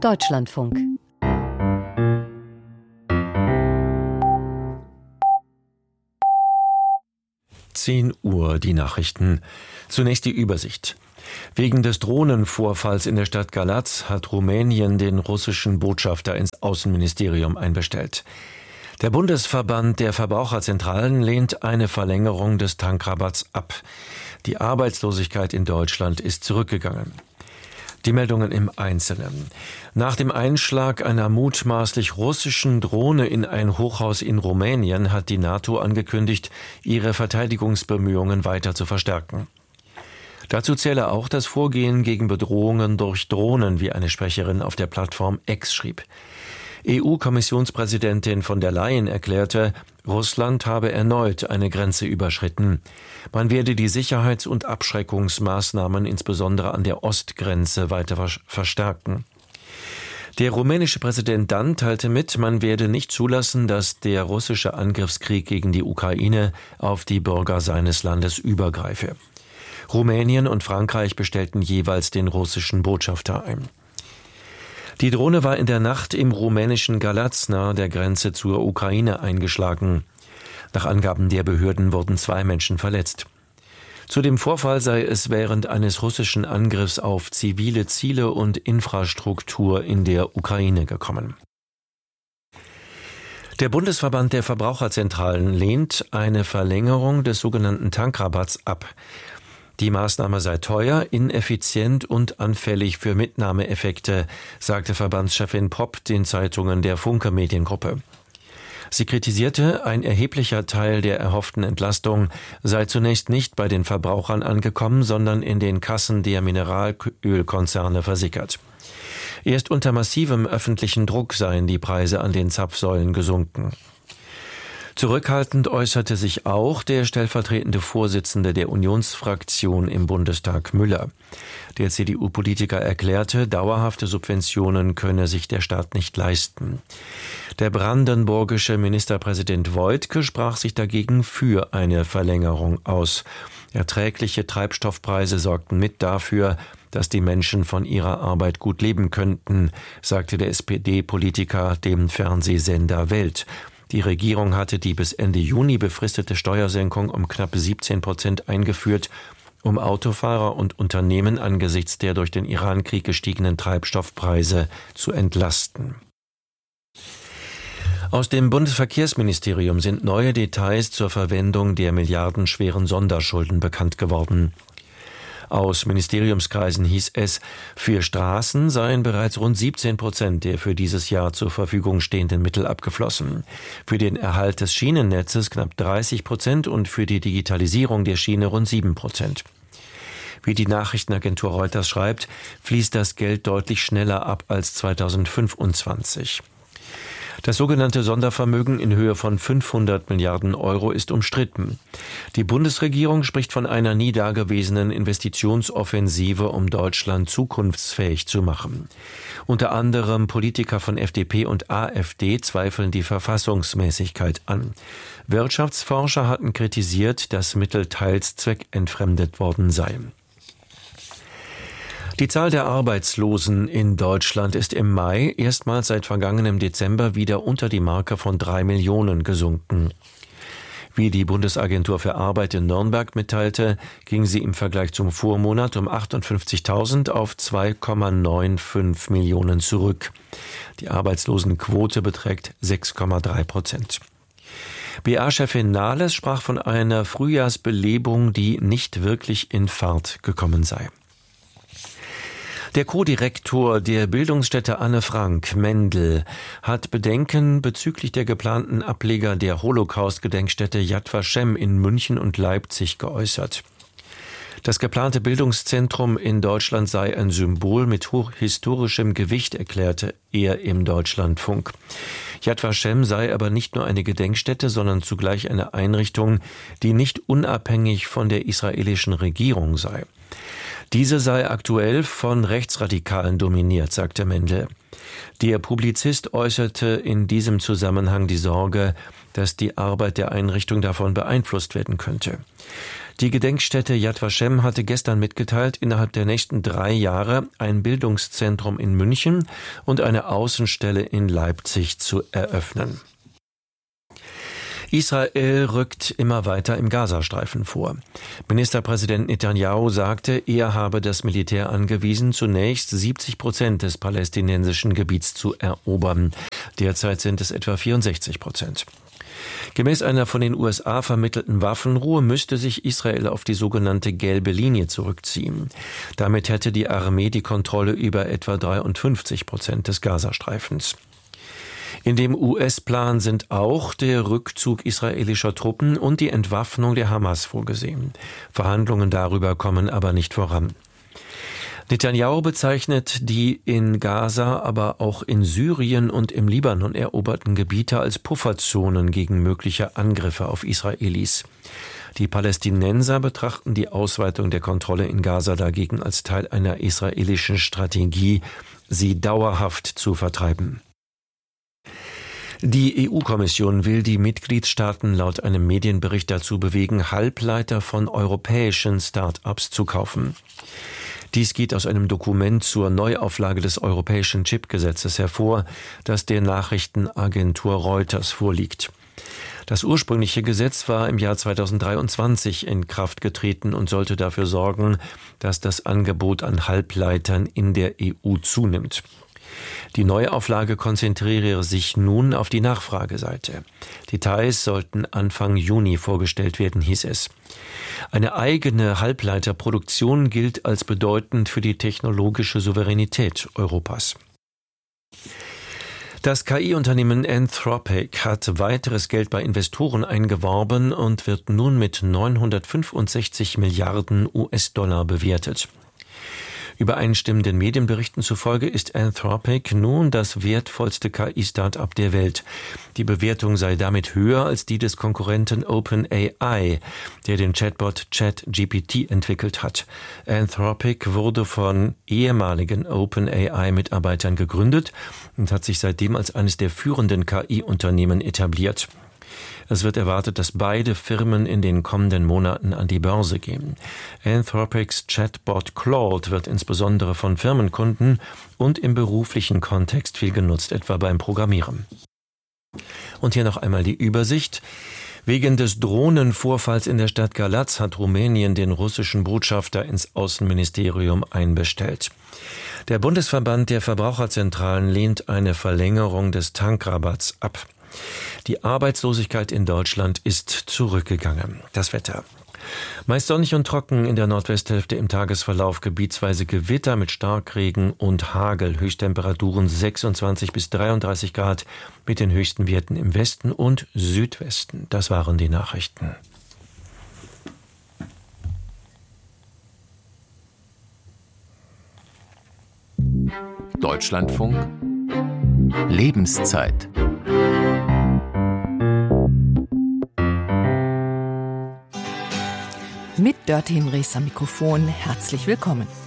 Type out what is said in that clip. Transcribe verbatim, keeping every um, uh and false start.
Deutschlandfunk. zehn Uhr, die Nachrichten. Zunächst die Übersicht. Wegen des Drohnenvorfalls in der Stadt Galați hat Rumänien den russischen Botschafter ins Außenministerium einbestellt. Der Bundesverband der Verbraucherzentralen lehnt eine Verlängerung des Tankrabatts ab. Die Arbeitslosigkeit in Deutschland ist zurückgegangen. Die Meldungen im Einzelnen. Nach dem Einschlag einer mutmaßlich russischen Drohne in ein Hochhaus in Rumänien hat die NATO angekündigt, ihre Verteidigungsbemühungen weiter zu verstärken. Dazu zähle auch das Vorgehen gegen Bedrohungen durch Drohnen, wie eine Sprecherin auf der Plattform X schrieb. E U-Kommissionspräsidentin von der Leyen erklärte, Russland habe erneut eine Grenze überschritten. Man werde die Sicherheits- und Abschreckungsmaßnahmen insbesondere an der Ostgrenze weiter verstärken. Der rumänische Präsident dann teilte mit, man werde nicht zulassen, dass der russische Angriffskrieg gegen die Ukraine auf die Bürger seines Landes übergreife. Rumänien und Frankreich bestellten jeweils den russischen Botschafter ein. Die Drohne war in der Nacht im rumänischen Galați nahe der Grenze zur Ukraine eingeschlagen. Nach Angaben der Behörden wurden zwei Menschen verletzt. Zu dem Vorfall sei es während eines russischen Angriffs auf zivile Ziele und Infrastruktur in der Ukraine gekommen. Der Bundesverband der Verbraucherzentralen lehnt eine Verlängerung des sogenannten Tankrabatts ab. Die Maßnahme sei teuer, ineffizient und anfällig für Mitnahmeeffekte, sagte Verbandschefin Popp den Zeitungen der Funke Mediengruppe. Sie kritisierte, ein erheblicher Teil der erhofften Entlastung sei zunächst nicht bei den Verbrauchern angekommen, sondern in den Kassen der Mineralölkonzerne versickert. Erst unter massivem öffentlichen Druck seien die Preise an den Zapfsäulen gesunken. Zurückhaltend äußerte sich auch der stellvertretende Vorsitzende der Unionsfraktion im Bundestag Müller. Der C D U-Politiker erklärte, dauerhafte Subventionen könne sich der Staat nicht leisten. Der brandenburgische Ministerpräsident Woidke sprach sich dagegen für eine Verlängerung aus. Erträgliche Treibstoffpreise sorgten mit dafür, dass die Menschen von ihrer Arbeit gut leben könnten, sagte der S P D-Politiker dem Fernsehsender Welt. Die Regierung hatte die bis Ende Juni befristete Steuersenkung um knapp siebzehn Prozent eingeführt, um Autofahrer und Unternehmen angesichts der durch den Iran-Krieg gestiegenen Treibstoffpreise zu entlasten. Aus dem Bundesverkehrsministerium sind neue Details zur Verwendung der milliardenschweren Sonderschulden bekannt geworden. Aus Ministeriumskreisen hieß es, für Straßen seien bereits rund siebzehn Prozent der für dieses Jahr zur Verfügung stehenden Mittel abgeflossen. Für den Erhalt des Schienennetzes knapp dreißig Prozent und für die Digitalisierung der Schiene rund sieben Prozent. Wie die Nachrichtenagentur Reuters schreibt, fließt das Geld deutlich schneller ab als zweitausendfünfundzwanzig. Das sogenannte Sondervermögen in Höhe von fünfhundert Milliarden Euro ist umstritten. Die Bundesregierung spricht von einer nie dagewesenen Investitionsoffensive, um Deutschland zukunftsfähig zu machen. Unter anderem Politiker von F D P und A f D zweifeln die Verfassungsmäßigkeit an. Wirtschaftsforscher hatten kritisiert, dass Mittel teils zweckentfremdet worden seien. Die Zahl der Arbeitslosen in Deutschland ist im Mai erstmals seit vergangenem Dezember wieder unter die Marke von drei Millionen gesunken. Wie die Bundesagentur für Arbeit in Nürnberg mitteilte, ging sie im Vergleich zum Vormonat um achtundfünfzigtausend auf zwei Komma fünfundneunzig Millionen zurück. Die Arbeitslosenquote beträgt sechs Komma drei Prozent. B A-Chefin Nahles sprach von einer Frühjahrsbelebung, die nicht wirklich in Fahrt gekommen sei. Der Co-Direktor der Bildungsstätte Anne Frank, Mendel, hat Bedenken bezüglich der geplanten Ableger der Holocaust-Gedenkstätte Yad Vashem in München und Leipzig geäußert. Das geplante Bildungszentrum in Deutschland sei ein Symbol mit hochhistorischem Gewicht, erklärte er im Deutschlandfunk. Yad Vashem sei aber nicht nur eine Gedenkstätte, sondern zugleich eine Einrichtung, die nicht unabhängig von der israelischen Regierung sei. Diese sei aktuell von Rechtsradikalen dominiert, sagte Mendel. Der Publizist äußerte in diesem Zusammenhang die Sorge, dass die Arbeit der Einrichtung davon beeinflusst werden könnte. Die Gedenkstätte Yad Vashem hatte gestern mitgeteilt, innerhalb der nächsten drei Jahre ein Bildungszentrum in München und eine Außenstelle in Leipzig zu eröffnen. Israel rückt immer weiter im Gazastreifen vor. Ministerpräsident Netanyahu sagte, er habe das Militär angewiesen, zunächst siebzig Prozent des palästinensischen Gebiets zu erobern. Derzeit sind es etwa vierundsechzig Prozent. Gemäß einer von den U S A vermittelten Waffenruhe müsste sich Israel auf die sogenannte gelbe Linie zurückziehen. Damit hätte die Armee die Kontrolle über etwa dreiundfünfzig Prozent des Gazastreifens. In dem U S-Plan sind auch der Rückzug israelischer Truppen und die Entwaffnung der Hamas vorgesehen. Verhandlungen darüber kommen aber nicht voran. Netanyahu bezeichnet die in Gaza, aber auch in Syrien und im Libanon eroberten Gebiete als Pufferzonen gegen mögliche Angriffe auf Israelis. Die Palästinenser betrachten die Ausweitung der Kontrolle in Gaza dagegen als Teil einer israelischen Strategie, sie dauerhaft zu vertreiben. Die E U-Kommission will die Mitgliedstaaten laut einem Medienbericht dazu bewegen, Halbleiter von europäischen Start-ups zu kaufen. Dies geht aus einem Dokument zur Neuauflage des europäischen Chipgesetzes hervor, das der Nachrichtenagentur Reuters vorliegt. Das ursprüngliche Gesetz war im Jahr zweitausenddreiundzwanzig in Kraft getreten und sollte dafür sorgen, dass das Angebot an Halbleitern in der E U zunimmt. Die Neuauflage konzentriere sich nun auf die Nachfrageseite. Details sollten Anfang Juni vorgestellt werden, hieß es. Eine eigene Halbleiterproduktion gilt als bedeutend für die technologische Souveränität Europas. Das K I-Unternehmen Anthropic hat weiteres Geld bei Investoren eingeworben und wird nun mit neunhundertfünfundsechzig Milliarden U S-Dollar bewertet. Übereinstimmenden Medienberichten zufolge ist Anthropic nun das wertvollste K I-Start-up der Welt. Die Bewertung sei damit höher als die des Konkurrenten OpenAI, der den Chatbot ChatGPT entwickelt hat. Anthropic wurde von ehemaligen OpenAI-Mitarbeitern gegründet und hat sich seitdem als eines der führenden K I-Unternehmen etabliert. Es wird erwartet, dass beide Firmen in den kommenden Monaten an die Börse gehen. Anthropics Chatbot Claude wird insbesondere von Firmenkunden und im beruflichen Kontext viel genutzt, etwa beim Programmieren. Und hier noch einmal die Übersicht. Wegen des Drohnenvorfalls in der Stadt Galatz hat Rumänien den russischen Botschafter ins Außenministerium einbestellt. Der Bundesverband der Verbraucherzentralen lehnt eine Verlängerung des Tankrabatts ab. Die Arbeitslosigkeit in Deutschland ist zurückgegangen. Das Wetter. Meist sonnig und trocken, in der Nordwesthälfte im Tagesverlauf gebietsweise Gewitter mit Starkregen und Hagel. Höchsttemperaturen sechsundzwanzig bis dreiunddreißig Grad mit den höchsten Werten im Westen und Südwesten. Das waren die Nachrichten. Deutschlandfunk Lebenszeit. Mit Dörte Hinrichs am Mikrofon. Herzlich willkommen.